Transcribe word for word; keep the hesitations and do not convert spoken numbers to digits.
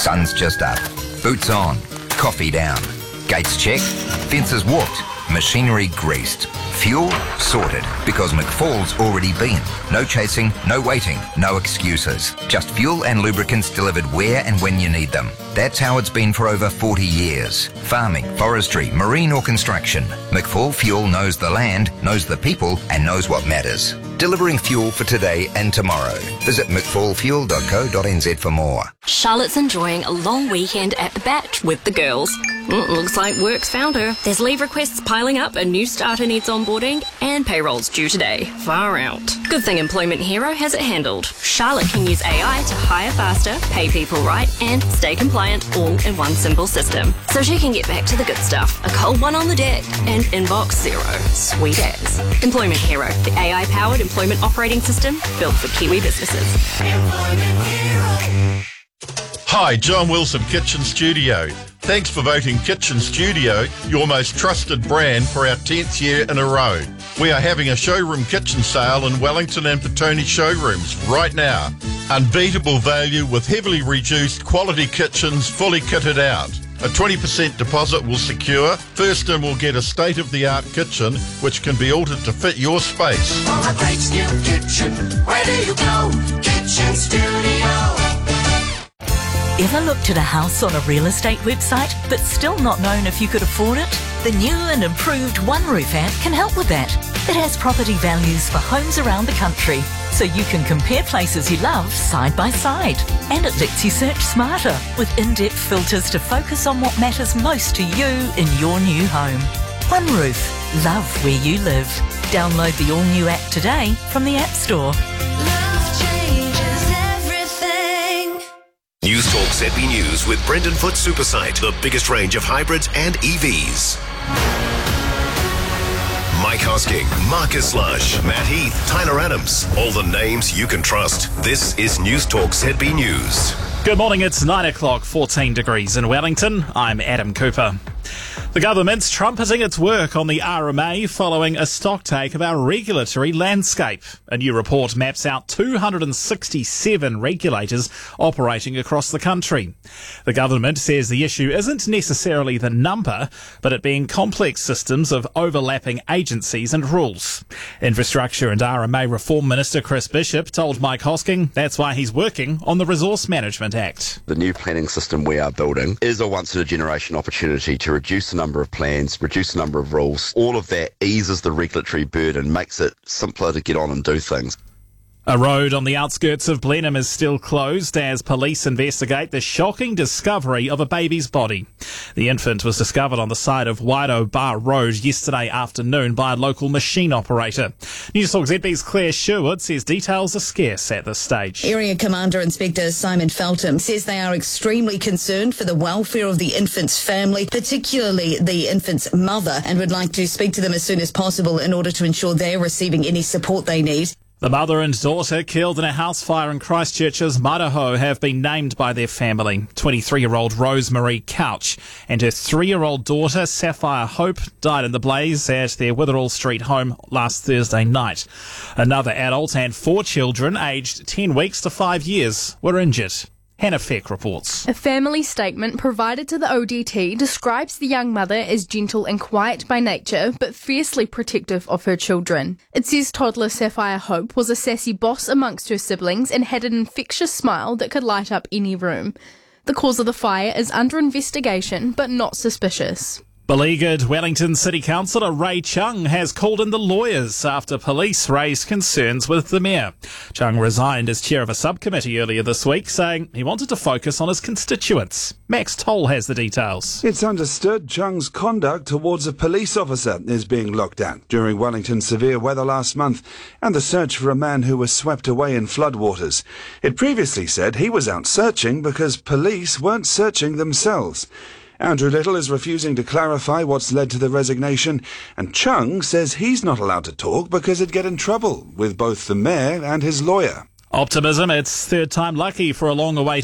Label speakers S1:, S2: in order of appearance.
S1: Sun's just up. Boots on. Coffee down. Gates checked. Fences walked. Machinery greased. Fuel sorted, because McFall's already been. No chasing, no waiting, no excuses. Just fuel and lubricants delivered where and when you need them. That's how it's been for over forty years. Farming, forestry, marine or construction. McFall Fuel knows the land, knows the people and knows what matters. Delivering fuel for today and tomorrow. Visit mcfall fuel dot co dot n z for more.
S2: Charlotte's enjoying a long weekend at the Batch with the girls. Mm, looks like work's found her. There's leave requests piling up, a new starter needs onboarding, and payroll's due today. Far out. Good thing Employment Hero has it handled. Charlotte can use A I to hire faster, pay people right, and stay compliant all in one simple system. So she can get back to the good stuff. A cold one on the deck and inbox zero. Sweet as. Employment Hero, the A I-powered employment operating system built for Kiwi businesses.
S3: Employment Hero. Hi, John Wilson, Kitchen Studio. Thanks for voting Kitchen Studio your most trusted brand for our tenth year in a row. We are having a showroom kitchen sale in Wellington and Petone showrooms right now. Unbeatable value with heavily reduced quality kitchens fully kitted out. A twenty percent deposit will secure. First in will get a state-of-the-art kitchen which can be altered to fit your space.
S4: For a great new kitchen, where do you go? Kitchen Studio.
S5: Ever looked at a house on a real estate website but still not known if you could afford it? The new and improved One Roof app can help with that. It has property values for homes around the country, so you can compare places you love side by side. And it lets you search smarter with in-depth filters to focus on what matters most to you in your new home. One Roof. Love where you live. Download the all-new app today from the App Store.
S6: News Talk Z B News with Brendan Foot Supersite, the biggest range of hybrids and E Vs. Mike Hosking, Marcus Lush, Matt Heath, Tyler Adams. All the names you can trust. This is News Talk Z B News.
S7: Good morning, it's nine o'clock, fourteen degrees in Wellington. I'm Adam Cooper. The government's trumpeting its work on the R M A following a stocktake of our regulatory landscape. A new report maps out two hundred sixty-seven regulators operating across the country. The government says the issue isn't necessarily the number, but it being complex systems of overlapping agencies and rules. Infrastructure and R M A Reform Minister Chris Bishop told Mike Hosking that's why he's working on the Resource Management Act.
S8: The new planning system we are building is a once-in-a-generation opportunity to reduce the number of plans, reduce the number of rules. All of that eases the regulatory burden, makes it simpler to get on and do things.
S7: A road on the outskirts of Blenheim is still closed as police investigate the shocking discovery of a baby's body. The infant was discovered on the side of Waido Bar Road yesterday afternoon by a local machine operator. News Talk Z B's Claire Sherwood says details are scarce at this stage.
S9: Area Commander Inspector Simon Feltham says they are extremely concerned for the welfare of the infant's family, particularly the infant's mother, and would like to speak to them as soon as possible in order to ensure they are receiving any support they need.
S7: The mother and daughter killed in a house fire in Christchurch's Maraho have been named by their family. twenty-three-year-old Rosemarie Couch and her three-year-old daughter Sapphire Hope died in the blaze at their Witherall Street home last Thursday night. Another adult and four children aged ten weeks to five years were injured. Hannah Feck reports.
S10: A family statement provided to the O D T describes the young mother as gentle and quiet by nature, but fiercely protective of her children. It says toddler Sapphire Hope was a sassy boss amongst her siblings and had an infectious smile that could light up any room. The cause of the fire is under investigation, but not suspicious.
S7: Beleaguered Wellington City Councillor Ray Chung has called in the lawyers after police raised concerns with the mayor. Chung resigned as chair of a subcommittee earlier this week, saying he wanted to focus on his constituents. Max Toll has the details.
S11: It's understood Chung's conduct towards a police officer is being looked at during Wellington's severe weather last month and the search for a man who was swept away in floodwaters. It previously said he was out searching because police weren't searching themselves. Andrew Little is refusing to clarify what's led to the resignation, and Chung says he's not allowed to talk because he'd get in trouble with both the mayor and his lawyer.
S7: Optimism, it's third time lucky for a long-awaited